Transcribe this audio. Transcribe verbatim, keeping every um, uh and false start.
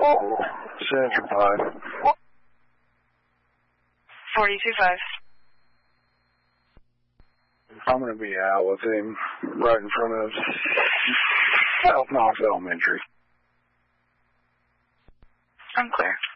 Central five. forty-two five. I'm going to be out with him right in front of South Knox Elementary. I'm clear.